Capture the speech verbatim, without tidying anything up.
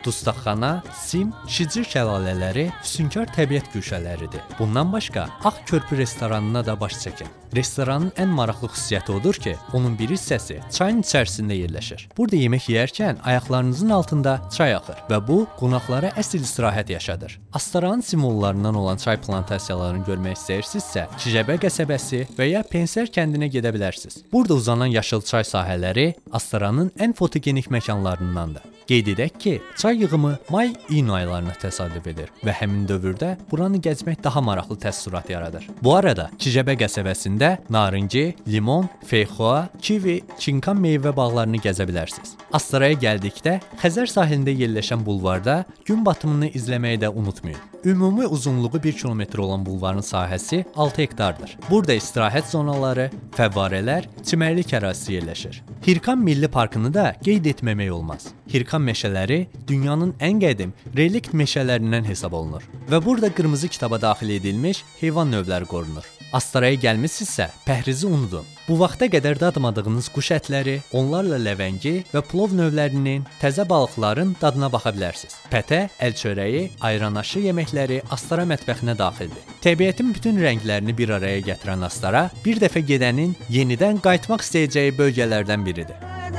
Dustaqxana, Sim, Şicir şəlalələri füsunkar təbiət güşələridir. Bundan başqa, Ağ Körpü restoranına da baş çəkin. Restoranın ən maraqlı xüsusiyyəti odur ki, onun bir hissəsi çayın içərisində yerləşir. Burada yemək yeyərkən ayaqlarınızın altında çay axır və bu qonaqlara əsl istirahət yaşadır. Astaranın simvollarından olan çay plantasiyalarını görmək istəyirsinizsə, Çicəbə qəsəbəsi və ya Penser kəndinə gedə bilərsiniz. Burada uzanan yaşıl çay sahələri Astaranın ən fotogenik məkanlarındandır. Qeyd edək ki, çay yığımı may-iyun aylarına təsadüf edir və həmin dövrdə buranı gəzmək daha maraqlı təəssürat yaradır. Bu arada Çicəbə qəsəbəsində narinci, limon, feyxoa, kivi, çinkan meyvə bağlarını gəzə bilərsiniz. Astaraya gəldikdə Xəzər sahilində yerləşən bulvarda gün batımını izləməyi də unutmayın. Ümumi uzunluğu bir kilometr olan bulvarın sahəsi altı hektardır. Burada istirahət zonaları, fəvvarələr, çimərlik ərazisi yerləşir. Hirkan Milli Parkını da qeyd etməmək olmaz. Hirkan meşələri dünyanın ən qədim relikt meşələrindən hesab olunur və burada qırmızı kitaba daxil edilmiş heyvan növləri qorunur. Astaraya gəlmisinizsə, pəhrizi unudun. Bu vaxta qədər dadmadığınız quş ətləri, onlarla ləvəngi və plov növlərinin, təzə balıqların dadına baxa bilərsiniz. Pətə, əl çörəyi, ayranaşı yeməkləri Astara mətbəxinə daxildir. Təbiətin bütün rənglərini bir araya gətirən Astara bir dəfə gedənin yenidən qayıtmaq istəyəcəyi bölgələrdən biridir.